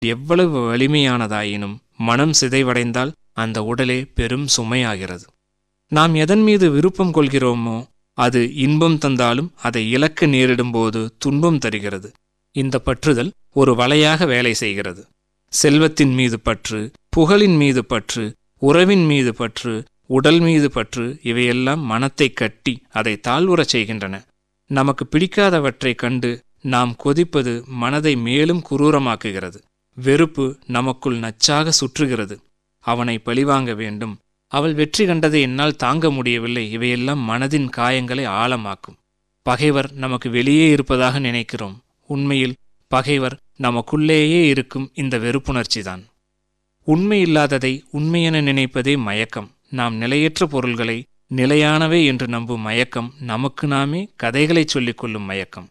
எவ்வளவு வலிமையானதாயினும் மனம் சிதைவடைந்தால் அந்த உடலே பெரும் சுமையாகிறது. நாம் எதன் மீது விருப்பம் கொள்கிறோமோ அது இன்பம் தந்தாலும் அதை இழக்க நேரிடும்போது துன்பம் தருகிறது. இந்த பற்றுதல் ஒரு வலையாக வேலை செய்கிறது. செல்வத்தின் மீது பற்று, புகழின் மீது பற்று, உறவின் மீது பற்று, உடல் மீது பற்று இவையெல்லாம் மனத்தை கட்டி அதை தாழ்வுறச் செய்கின்றன. நமக்கு பிடிக்காதவற்றைக் கண்டு நாம் கொதிப்பது மனதை மேலும் குரூரமாக்குகிறது. வெறுப்பு நமக்குள் நச்சாக சுற்றுகிறது. அவனை பழிவாங்க வேண்டும், அவள் வெற்றி கண்டதை என்னால் தாங்க முடியவில்லை, இவையெல்லாம் மனதின் காயங்களை ஆழமாக்கும். பகைவர் நமக்கு வெளியே இருப்பதாக நினைக்கிறோம். உண்மையில் பகைவர் நமக்குள்ளேயே இருக்கும் இந்த வெறுப்புணர்ச்சிதான். உண்மையில்லாததை உண்மையென நினைப்பதே மயக்கம். நாம் நிலையற்ற பொருள்களை நிலையானவை என்று நம்பும் மயக்கம் நமக்கு நாமே கதைகளைச் சொல்லிக் கொள்ளும் மயக்கம்.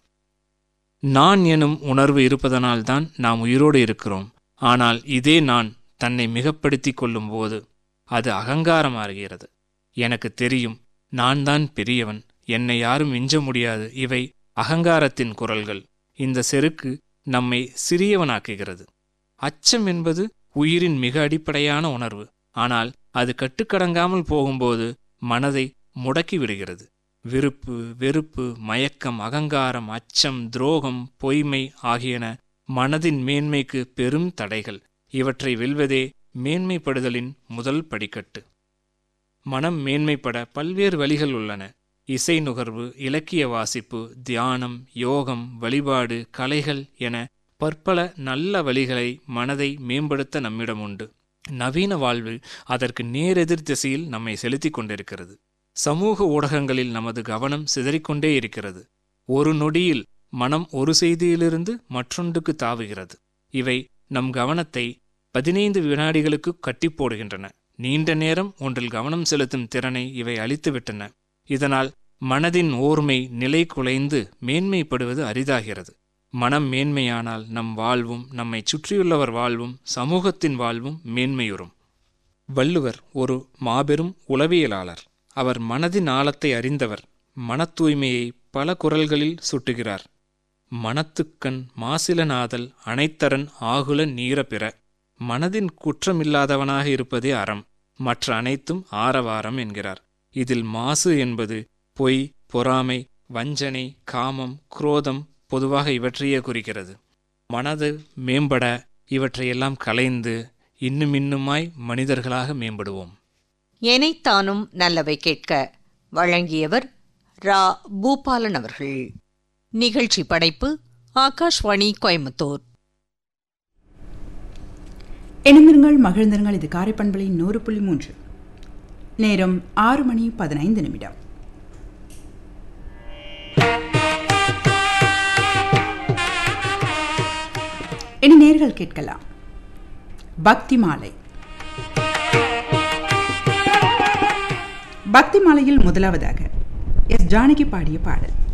நான் எனும் உணர்வு இருப்பதனால்தான் நாம் உயிரோடு இருக்கிறோம். ஆனால் இதே நான் தன்னை மிகப்படுத்தி கொள்ளும் போது அது அகங்காரமாகிறது. எனக்கு தெரியும், நான் தான் பெரியவன், என்னை யாரும் மிஞ்ச முடியாது. இவை அகங்காரத்தின் குரல்கள். இந்த செருக்கு நம்மை சிறியவனாக்குகிறது. அச்சம் என்பது உயிரின் மிக அடிப்படையான உணர்வு. ஆனால் அது கட்டுக்கடங்காமல் போகும்போது மனதை முடக்கி விடுகிறது. விருப்பு, வெறுப்பு, மயக்கம், அகங்காரம், அச்சம், துரோகம், பொய்மை ஆகியன மனதின் மேன்மைக்கு பெரும் தடைகள். இவற்றை வெல்வதே மேன்மைப்படுதலின் முதல் படிக்கட்டு. மனம் மேன்மைப்பட பல்வேறு வழிகள் உள்ளன. இசை நுகர்வு, இலக்கிய வாசிப்பு, தியானம், யோகம், வழிபாடு, கலைகள் என பற்பல நல்ல வழிகளை மனதை மேம்படுத்த நம்மிடம் உண்டு. நவீன வாழ்வு அதற்கு நேரெதிர் திசையில் நம்மை செலுத்திக் கொண்டிருக்கிறது. சமூக ஊடகங்களில் நமது கவனம் சிதறிக்கொண்டே இருக்கிறது. ஒரு நொடியில் மனம் ஒரு செய்தியிலிருந்து மற்றொன்றுக்கு தாவுகிறது. இவை நம் கவனத்தை 15 வினாடிகளுக்கு கட்டி போடுகின்றன. நீண்ட நேரம் ஒன்றில் கவனம் செலுத்தும் திறனை இவை அளித்துவிட்டன. இதனால் மனதின் ஓர்மை நிலை குலைந்து மேன்மைப்படுவது அரிதாகிறது. மனம் மேன்மையானால் நம் வாழ்வும், நம்மை சுற்றியுள்ளவர் வாழ்வும், சமூகத்தின் வாழ்வும் மேன்மையுறும். வள்ளுவர் ஒரு மாபெரும் உளவியலாளர். அவர் மனதின் ஆழத்தை அறிந்தவர். மன தூய்மையை பல குரல்களில் சுட்டுகிறார். மனத்துக்கண் மாசிலனாதல் அனைத்தரன் ஆகுல நீர பிற. மனதின் குற்றமில்லாதவனாக இருப்பதே அறம், மற்ற அனைத்தும் ஆரவாரம் என்கிறார். இதில் மாசு என்பது பொய், பொறாமை, வஞ்சனை, காமம், குரோதம் பொதுவாக இவற்றையே குறிக்கிறது. மனது மேம்பட இவற்றையெல்லாம் களைந்து இன்னுமாய் மனிதர்களாக மேம்படுவோம். எனைத்தானும் நல்லவை கேட்க வழங்கியவர் ரா. பூபாலன் அவர்கள். நிகழ்ச்சி படைப்பு ஆகாஷ்வாணி கோயம்புத்தூர். இணைந்திருங்கள், மகிழ்ந்திருங்கள். இது காரைப்பண்பலை 100.3. நேரம் 6:15. இனி நேர்கள் கேட்கலாம் பக்தி மாலை. பக்தி மாலையில் முதலாவதாக எஸ். ஜானகி பாடிய பாடல்.